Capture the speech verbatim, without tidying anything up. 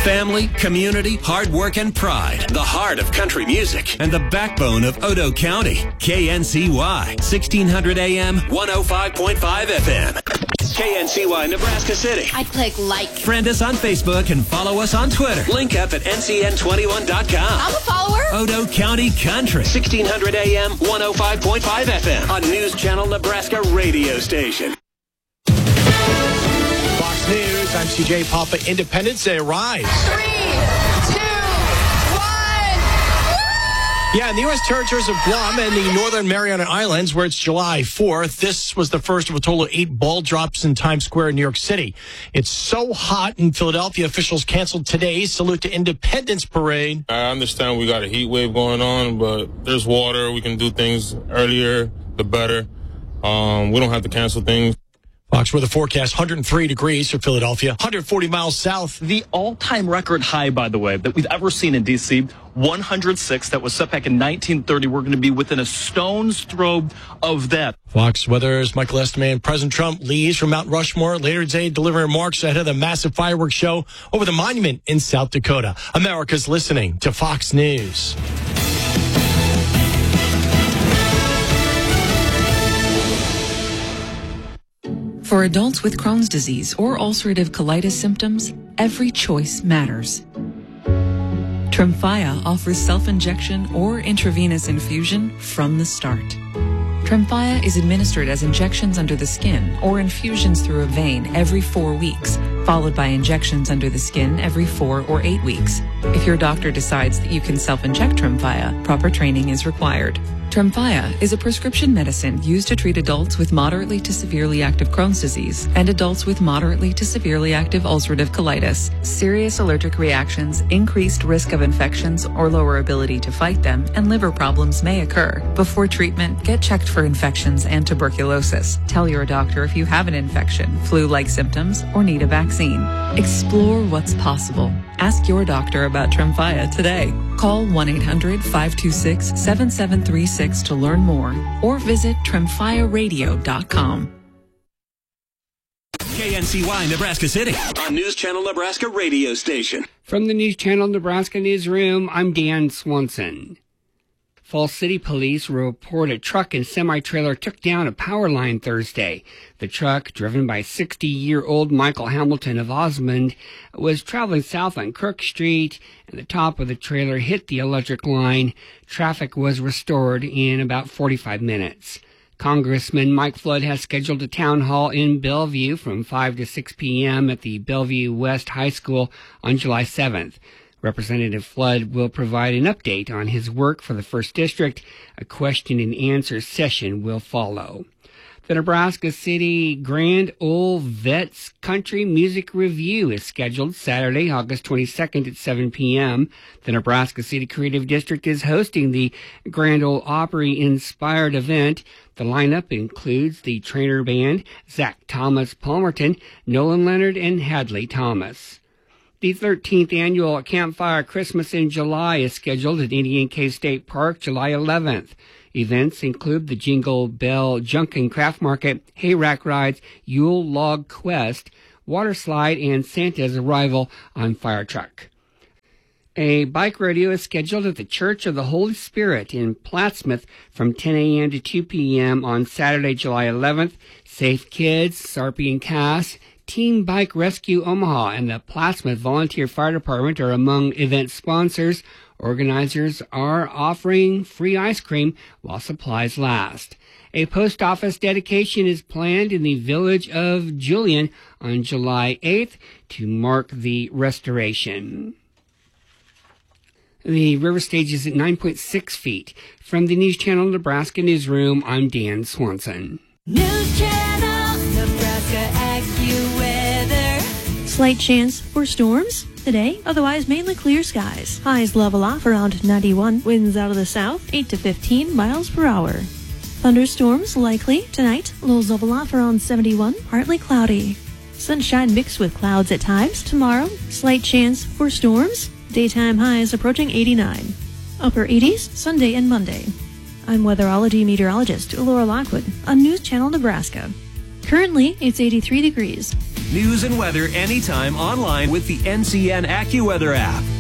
Family, community, hard work, and pride. The heart of country music and the backbone of Odo County. K N C Y, sixteen hundred A M, one oh five point five F M. K N C Y, Nebraska City. I click like. Friend us on Facebook and follow us on Twitter. Link up at N C N twenty-one dot com. I'm a follower. Odo County Country, sixteen hundred A M, one oh five point five F M. On News Channel Nebraska radio station. Fox News, I'm C J Papa. Independence Day arrives. Three, two, one. Yeah, in the U S territories of Guam and the Northern Mariana Islands, where it's July fourth, this was the first of a total of eight ball drops in Times Square in New York City. It's so hot in Philadelphia, officials canceled today's Salute to Independence Parade. I understand we got a heat wave going on, but there's water. We can do things earlier, the better. Um, we don't have to cancel things. Fox weather forecast, one hundred three degrees for Philadelphia, one hundred forty miles south. The all-time record high, by the way, that we've ever seen in D C, one hundred six, that was set back in nineteen thirty. We're going to be within a stone's throw of that. Fox Weather's Michael Estiman. President Trump leaves from Mount Rushmore later today, delivering remarks ahead of the massive fireworks show over the monument in South Dakota. America's listening to Fox News. For adults with Crohn's disease or ulcerative colitis symptoms, every choice matters. Tremfya offers self-injection or intravenous infusion from the start. Tremfya is administered as injections under the skin or infusions through a vein every four weeks, followed by injections under the skin every four or eight weeks. If your doctor decides that you can self-inject Tremfya, proper training is required. Tremfya is a prescription medicine used to treat adults with moderately to severely active Crohn's disease and adults with moderately to severely active ulcerative colitis. Serious allergic reactions, increased risk of infections or lower ability to fight them, and liver problems may occur. Before treatment, get checked for infections and tuberculosis. Tell your doctor if you have an infection, flu-like symptoms, or need a vaccine. Explore what's possible. Ask your doctor about Tremfya today. Call one eight hundred, five two six, seven seven three six to learn more or visit tremfya radio dot com. K N C Y, Nebraska City. On News Channel Nebraska radio station. From the News Channel Nebraska newsroom, I'm Dan Swanson. Falls City Police report a truck and semi-trailer took down a power line Thursday. The truck, driven by sixty-year-old Michael Hamilton of Osmond, was traveling south on Crook Street, and the top of the trailer hit the electric line. Traffic was restored in about forty-five minutes. Congressman Mike Flood has scheduled a town hall in Bellevue from five to six p.m. at the Bellevue West High School on July seventh. Representative Flood will provide an update on his work for the first District. A question and answer session will follow. The Nebraska City Grand Ole Vets Country Music Review is scheduled Saturday, August twenty-second at seven p.m. The Nebraska City Creative District is hosting the Grand Ole Opry-inspired event. The lineup includes the Trainer Band, Zach Thomas Palmerton, Nolan Leonard, and Hadley Thomas. The thirteenth annual Campfire Christmas in July is scheduled at Indian Cave State Park July eleventh. Events include the Jingle Bell Junkin Craft Market, hay rack rides, Yule Log Quest, water slide, and Santa's arrival on fire truck. A bike rodeo is scheduled at the Church of the Holy Spirit in Plattsmouth from ten a.m. to two p.m. on Saturday, July eleventh. Safe Kids, Sarpy and Cass, Team Bike Rescue Omaha, and the Plattsmouth Volunteer Fire Department are among event sponsors. Organizers are offering free ice cream while supplies last. A post office dedication is planned in the village of Julian on July eighth to mark the restoration. The river stage is at nine point six feet. From the News Channel Nebraska newsroom, I'm Dan Swanson. News Channel Nebraska AccuWeather. Slight chance for storms today, otherwise mainly clear skies. Highs level off around ninety-one. Winds out of the south, eight to fifteen miles per hour. Thunderstorms likely tonight. Lows level off around seventy-one, partly cloudy. Sunshine mixed with clouds at times. Tomorrow, slight chance for storms. Daytime highs approaching eighty-nine. Upper eighties Sunday and Monday. I'm weatherology meteorologist Laura Lockwood on News Channel Nebraska. Currently, it's eighty-three degrees. News and weather anytime online with the N C N AccuWeather app.